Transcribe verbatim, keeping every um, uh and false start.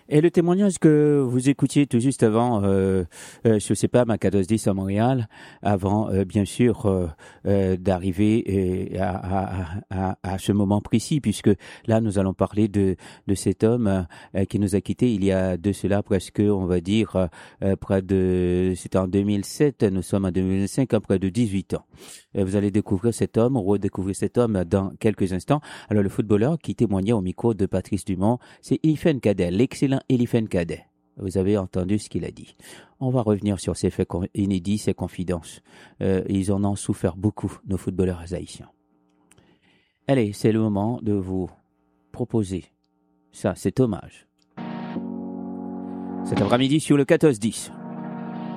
Et le témoignage que vous écoutiez tout juste avant, euh, euh, je sais pas, ma quatorze dix à Montréal, avant euh, bien sûr euh, euh, d'arriver euh, à, à, à, à ce moment précis, puisque là nous allons parler de, de cet homme euh, qui nous a quittés il y a de cela presque, on va dire, euh, près de, c'était en deux mille sept, nous sommes en deux mille cinq, à près de dix-huit ans. Euh, vous allez découvrir cet homme, redécouvrir cet homme dans quelques instants. Alors le footballeur qui témoignait au micro de Patrice Dumont, c'est Eliphane Cadet, l'excellent Eliphane Cadet. Vous avez entendu ce qu'il a dit. On va revenir sur ces faits inédits, ces confidences. Euh, ils en ont souffert beaucoup, nos footballeurs haïtiens. Allez, c'est le moment de vous proposer ça, cet hommage. Cet après-midi sur le quatorze dix.